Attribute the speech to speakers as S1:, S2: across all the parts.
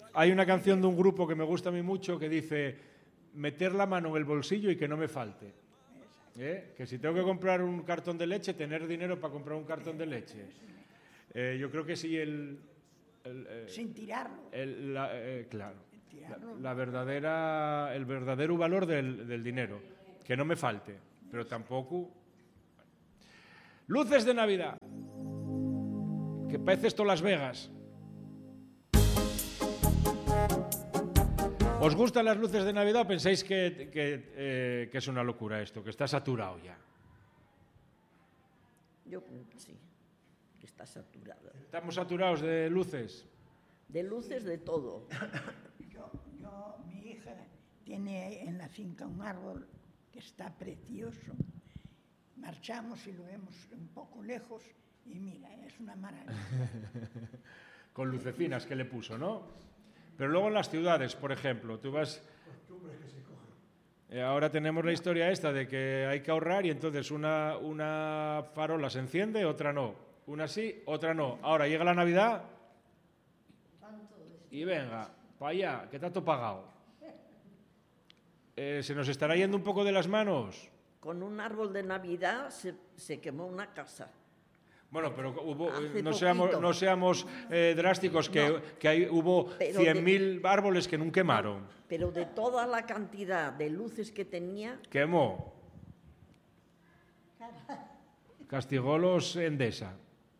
S1: Hay una canción de un grupo que me gusta a mí mucho que dice meter la mano en el bolsillo y que no me falte. Que si tengo que comprar un cartón de leche, tener dinero para comprar un cartón de leche. Yo creo que sí
S2: sin tirarlo.
S1: Claro. El verdadero valor del dinero. Que no me falte, pero tampoco... Luces de Navidad. Que parece esto Las Vegas. ¿Os gustan las luces de Navidad o pensáis que es una locura esto, que está saturado ya?
S3: Yo sí, que está saturado.
S1: ¿Estamos saturados de luces?
S3: De luces, de todo.
S2: Mi hija tiene en la finca un árbol que está precioso. Marchamos y lo vemos un poco lejos y mira, es una maravilla.
S1: Con lucecinas que le puso, ¿no? Pero luego en las ciudades, por ejemplo, tú vas...
S4: Costumbres que se cogen.
S1: Ahora tenemos la historia esta de que hay que ahorrar y entonces una farola se enciende, otra no. Una sí, otra no. Ahora llega la Navidad y venga, para allá, que tanto pagado. ¿Se nos estará yendo un poco de las manos?
S3: Con un árbol de Navidad se quemó una casa.
S1: Bueno, pero
S3: no
S1: seamos drásticos, hubo 100.000 árboles que no quemaron.
S3: Pero de toda la cantidad de luces que tenía...
S1: Quemó. Castigólos Endesa.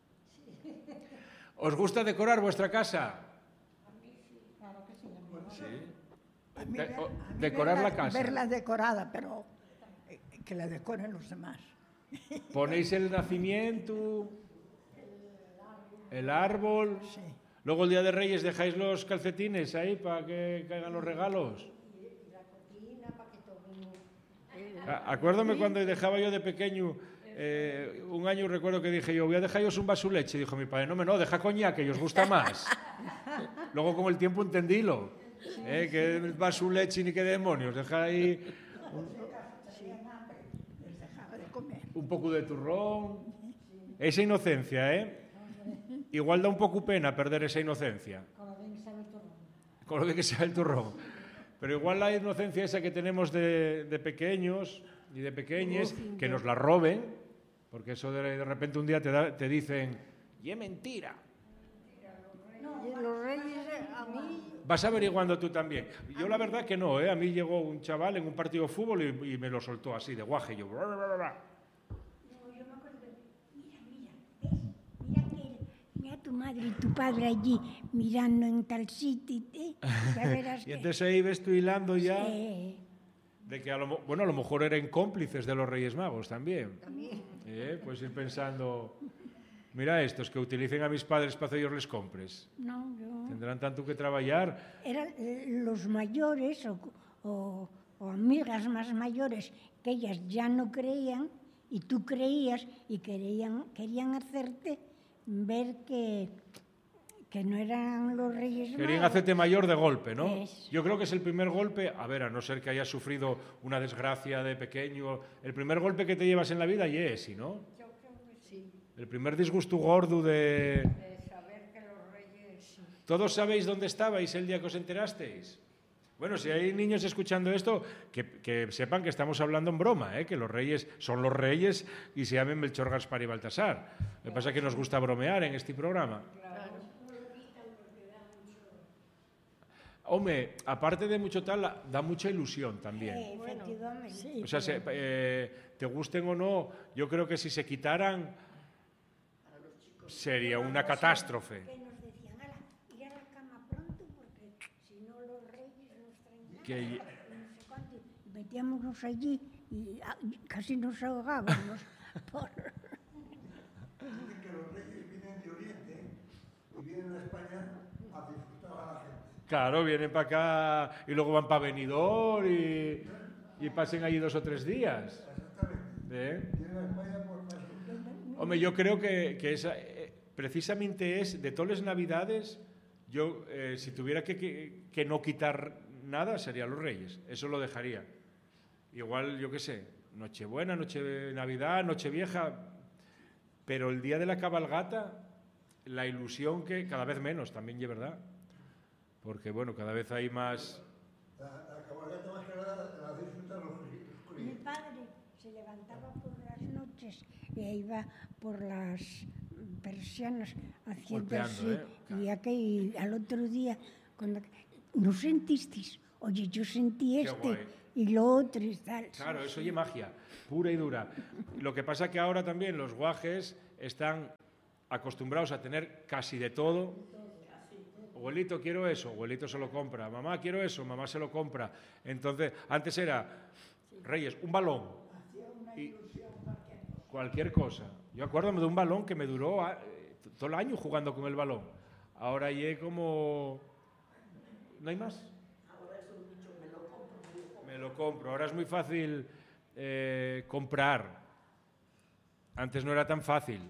S1: ¿Os gusta decorar vuestra casa?
S5: A mí sí, claro que sí.
S2: A mí
S1: decorar la casa.
S2: Verla decorada, pero que la decoren los demás.
S1: Ponéis el nacimiento, el árbol.
S2: Sí.
S1: Luego el Día de Reyes dejáis los calcetines ahí para que caigan los regalos.
S5: Y la cocina para que todo...
S1: Acuérdame cuando dejaba yo de pequeño, un año recuerdo que dije yo, voy a dejaros un vaso de leche. Dijo mi padre, no, deja coñac, que os gusta más. Luego con el tiempo entendílo. Que el vaso de leche ni qué demonios, deja ahí un poco de turrón. Esa inocencia, igual da un poco pena perder esa inocencia.
S5: Con lo bien que sabe el turrón.
S1: Con lo bien que sabe el turrón. Pero igual la inocencia esa que tenemos de pequeños y de pequeñes, que nos la roben, porque eso de repente un día te dicen, y es mentira.
S5: Y los reyes, a mí...
S1: Vas averiguando tú también. Yo la verdad que no, A mí llegó un chaval en un partido de fútbol y me lo soltó así, de guaje. Yo...
S6: No, yo me acuerdo, mira tu madre y tu padre allí mirando en tal sitio, ya verás
S1: y entonces ahí ves tú hilando ya de que a lo mejor eran cómplices de los Reyes Magos también. Pues ir pensando, mira estos que utilicen a mis padres para que ellos les compres.
S6: No, yo...
S1: Tendrán tanto que trabajar.
S6: Eran los mayores o amigas más mayores que ellas ya no creían y tú creías y querían hacerte ver que no eran los Reyes Magos.
S1: Querían hacerte mayor de golpe, ¿no?
S6: Eso.
S1: Yo creo que es el primer golpe, a no ser que hayas sufrido una desgracia de pequeño, el primer golpe que te llevas en la vida y es, ¿no?
S5: Yo creo que sí.
S1: El primer disgusto gordo
S5: De saber que los reyes... Sí.
S1: ¿Todos sabéis dónde estabais el día que os enterasteis? Bueno, si hay niños escuchando esto, que sepan que estamos hablando en broma, que los reyes son los reyes y se llamen Melchor, Gaspar y Baltasar. Lo que pasa es que nos gusta bromear en este programa. Hombre, aparte de mucho tal, da mucha ilusión también.
S6: Efectivamente. Sí,
S1: O sea, te gusten o no, yo creo que si se quitaran sería una catástrofe.
S6: que nos decían, ala, ir a la cama pronto porque si no los Reyes nos traen nada,
S1: Que-
S6: no sé cuánto. Y metíamos allí y casi nos ahogábamos.
S4: Dicen que los reyes vienen de Oriente y vienen a España a disfrutar a la gente.
S1: Claro, vienen para acá y luego van para Benidorm y pasen allí 2 o 3 días.
S4: Exactamente. Vienen a España por más.
S1: Hombre, yo creo que esa, precisamente es, de todas las Navidades, yo, si tuviera que no quitar nada, sería los Reyes. Eso lo dejaría. Igual, yo qué sé, Nochebuena, Navidad, Nochevieja, pero el día de la cabalgata, la ilusión que cada vez menos, también es verdad. porque bueno, cada vez hay más...
S4: La cabalgata más que nada la disfrutan los
S6: Mi
S4: críos.
S6: padre se levantaba por las noches y iba por las persianas haciendo
S1: Golpeando,
S6: así. Y al otro día, cuando ¿no sentisteis? Oye, yo sentí
S1: Qué guay.
S6: y lo otro y tal.
S1: Claro, eso es magia, pura y dura. Lo que pasa que ahora también los guajes están acostumbrados a tener casi de todo. Abuelito, quiero eso, abuelito se lo compra. Mamá, quiero eso, mamá se lo compra. Entonces, antes era, Reyes, un balón. Y cualquier cosa. Yo acuérdame de un balón que me duró todo el año jugando con el balón. Ahora ya como... ¿No hay más? Me lo compro. Ahora es muy fácil comprar. Antes no era tan fácil.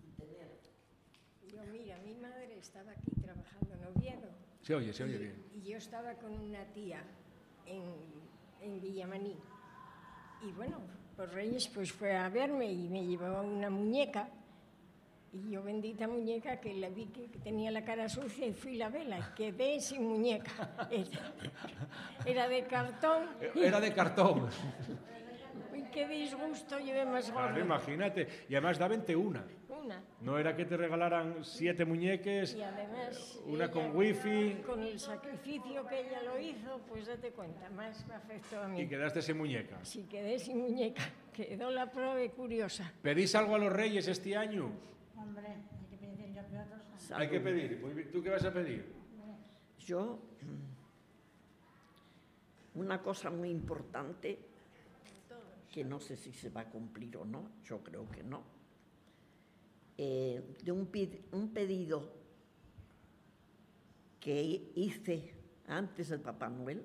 S5: Yo, mira, mi madre estaba aquí trabajando en Oviedo.
S1: Se oye bien.
S5: Y yo estaba con una tía en Villamaní. Y bueno, por Reyes pues fue a verme y me llevaba una muñeca. Y yo, bendita muñeca, que la vi que tenía la cara sucia y fui la vela. Y quedé sin muñeca. Era de cartón.
S1: Era de cartón.
S5: Uy, qué disgusto, llevé más gordo.
S1: Claro, imagínate. Y además da 21.
S5: Una.
S1: No era que te regalaran 7 muñeques,
S5: Y además,
S1: una
S5: ella,
S1: con wifi
S5: con el sacrificio que ella lo hizo, pues date cuenta, más me afectó a mí.
S1: y quedaste sin muñeca.
S5: Si quedé sin muñeca, quedó la prueba curiosa.
S1: ¿Pedís algo a los Reyes este año?
S6: Hombre, hay que pedir yo otros.
S1: Hay que pedir. Muy bien. ¿Tú qué vas a pedir?
S3: Yo, una cosa muy importante, que no sé si se va a cumplir o no, yo creo que no, de un pedido que hice antes del Papá Noel,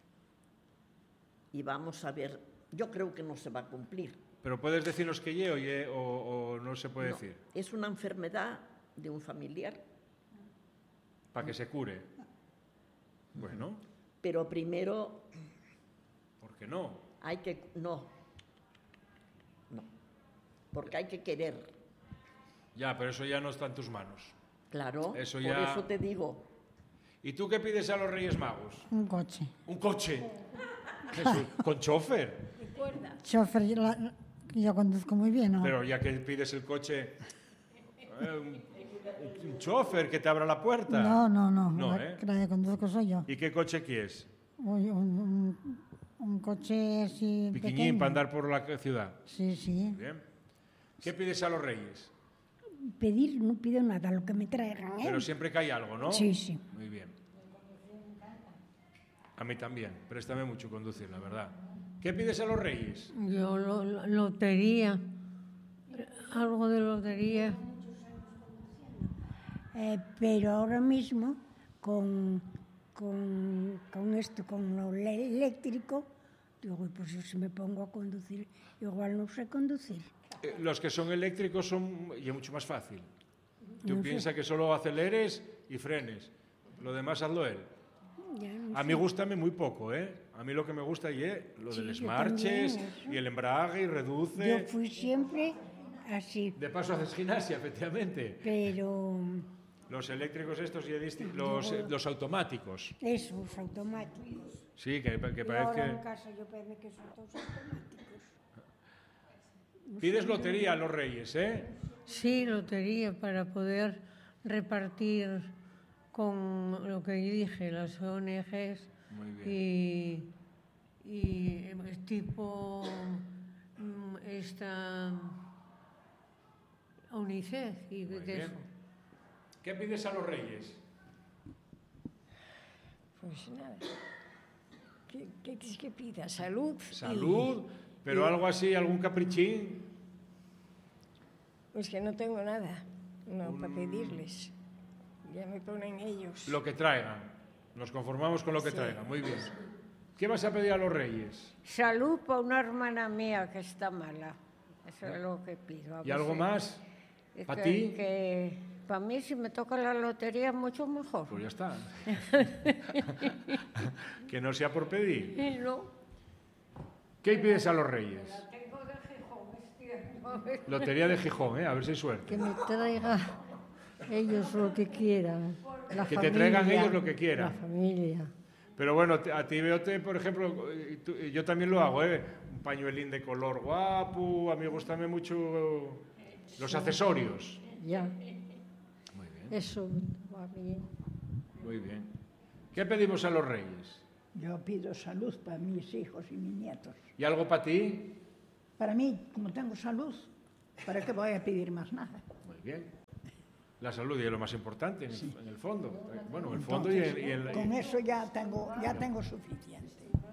S3: y vamos a ver, yo creo que no se va a cumplir.
S1: ¿Pero puedes decirnos qué lle o no se puede
S3: No,
S1: decir?
S3: es una enfermedad de un familiar,
S1: Para que se cure. Bueno,
S3: pero primero
S1: ¿por qué no?
S3: hay que... No, porque hay que querer.
S1: Ya, pero eso ya no está en tus manos.
S3: Claro,
S1: Eso
S3: por
S1: ya-
S3: eso te digo.
S1: ¿Y tú qué pides a los Reyes Magos?
S6: Un coche.
S1: Un coche. Jesús, con chofer.
S5: Recuerda,
S6: Chofer, yo conduzco muy bien, ¿no?
S1: Pero ya que pides el coche, un chofer que te abra la puerta.
S6: No,
S1: No,
S6: la que conduzco soy yo.
S1: ¿Y qué coche quieres?
S6: Uy, un coche así
S1: Piquiñín
S6: pequeño.
S1: para andar por la ciudad.
S6: Sí.
S1: Bien. ¿Qué pides a los Reyes?
S6: Pedir no pido nada, lo que me traigan, ¿eh?
S1: Pero siempre que hay algo, ¿no?
S6: Sí.
S1: Muy bien. A mí también. Préstame mucho conducir, la verdad. ¿Qué pides a los Reyes?
S7: Yo lotería, algo de lotería.
S6: Pero ahora mismo, con esto, con lo eléctrico, digo, pues yo si me pongo a conducir, igual no sé conducir.
S1: Los que son eléctricos son y es mucho más fácil. Tú
S6: No sé.
S1: piensas que solo aceleres y frenes. Lo demás hazlo él.
S6: Ya no
S1: A mí gustame muy poco, ¿eh? A mí lo que me gusta es lo
S6: Sí,
S1: de los
S6: yo
S1: marches
S6: también, eso.
S1: y el embrague y reduce.
S6: Yo fui siempre así,
S1: De paso haces gimnasia, efectivamente.
S6: pero
S1: Los eléctricos estos y los automáticos.
S6: esos automáticos.
S1: Sí, que
S6: Y ahora en
S1: parece
S6: casa yo pensé que son todos automáticos.
S1: que... Pides lotería a los Reyes, ¿eh?
S7: Sí, lotería para poder repartir con lo que dije, las ONGs
S1: Muy bien.
S7: y tipo esta UNICEF y
S1: Muy
S7: de
S1: bien.
S7: eso.
S1: ¿Qué pides a los Reyes?
S5: pues nada. ¿Qué quieres que pida? Salud.
S1: Salud, pero algo así, algún caprichín.
S5: Pues que no tengo nada, no para pedirles. Ya me ponen ellos.
S1: Lo que traigan. Nos conformamos con lo que traigan. Muy bien. ¿Qué vas a pedir a los Reyes?
S8: Salud para una hermana mía que está mala. Eso es lo que pido. A
S1: ¿Y
S8: ver
S1: algo
S8: si-
S1: más?
S8: es
S1: ¿Pa'
S8: que-
S1: ti?
S8: Que para mí, si me toca la lotería, mucho mejor.
S1: Pues ya está. Que no sea por pedir.
S8: Y no.
S1: ¿Qué pides a los Reyes?
S8: Tengo de Gijón, es cierto.
S1: Lotería de Gijón, ¿eh? A ver si hay suerte.
S7: Que me traiga ellos lo que quieran. La
S1: Que te traigan ellos lo que quieran.
S7: La familia.
S1: Pero bueno, a ti veo, por ejemplo, yo también lo hago, un pañuelín de color guapo, a mí me gustan mucho los accesorios.
S7: Ya,
S1: Muy bien,
S7: eso va bien.
S1: muy bien. ¿Qué pedimos a los reyes?
S2: Yo pido salud para mis hijos y mis nietos.
S1: ¿Y algo para ti?
S2: Para mí, como tengo salud, ¿para qué voy a pedir más nada?
S1: Muy bien. La salud es lo más importante, en el fondo. Bueno, en el fondo y en
S2: Con eso ya tengo suficiente.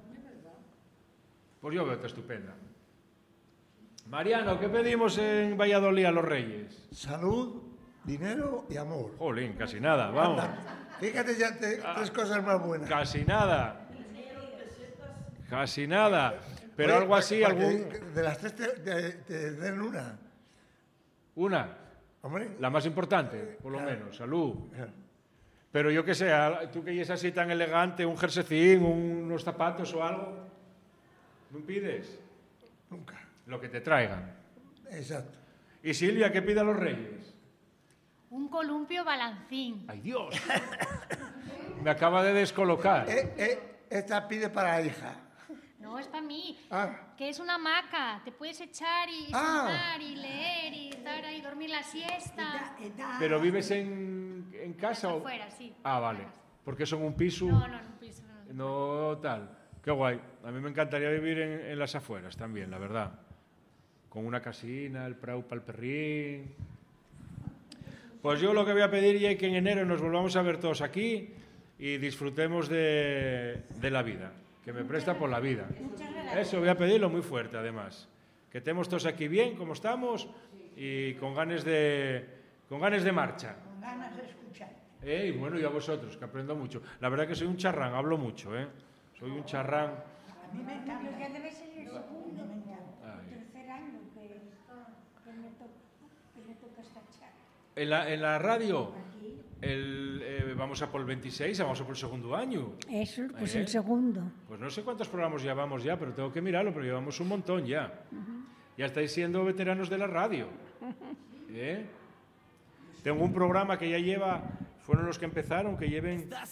S1: Pues yo veo que estupenda. Mariano, ¿qué pedimos en Valladolid a los reyes?
S4: Salud, dinero y amor.
S1: Jolín, casi nada, vamos.
S4: Anda, fíjate ya tres cosas más buenas.
S1: Casi nada. Casi nada. Pero
S4: Oye,
S1: algo así,
S4: para que
S1: algún...
S4: de las tres te den una.
S1: Una,
S4: Hombre.
S1: la más importante, por lo menos, salud.
S4: Claro.
S1: Pero yo qué sé, tú que es así tan elegante, un jersecín, unos zapatos o algo, ¿no pides?
S4: Nunca.
S1: Lo que te traigan.
S4: Exacto.
S1: ¿Y Silvia, qué pide a los reyes?
S9: Un columpio balancín.
S1: ¡Ay, Dios! Me acaba de descolocar.
S4: Esta pide para la hija.
S9: No, es para mí.
S4: Ah,
S9: Que es una hamaca. Te puedes echar y
S4: Ah.
S9: sentar y leer y estar ahí, dormir la siesta.
S1: ¿Pero vives en casa o...?
S9: Afuera, sí.
S1: Ah, vale. Porque son un piso...
S9: No, en un piso.
S1: No tal. Qué guay. A mí me encantaría vivir en las afueras también, la verdad. Con una casina, el prau para el perrín. Pues yo lo que voy a pedir es que en enero nos volvamos a ver todos aquí y disfrutemos de la vida, que me presta por la vida. Eso voy a pedirlo muy fuerte, además. Que estemos todos aquí bien, como estamos, y con ganas de marcha.
S2: Con ganas de escuchar.
S1: Y bueno, y a vosotros, que aprendo mucho. La verdad que soy un charrán, hablo mucho, ¿eh? Soy un charrán.
S2: A mí me encanta.
S6: Lo que debe ser el segundo,
S2: Me encanta.
S1: Ay.
S6: tercer año que me toca esta charla.
S1: En la radio, vamos a por el 26, vamos a por el segundo año.
S6: Eso, pues
S1: ¿Eh?
S6: el segundo.
S1: Pues no sé cuántos programas llevamos ya, pero tengo que mirarlo, pero llevamos un montón ya. Ya estáis siendo veteranos de la radio. ¿Eh? Tengo un programa que ya fueron los que empezaron, que lleven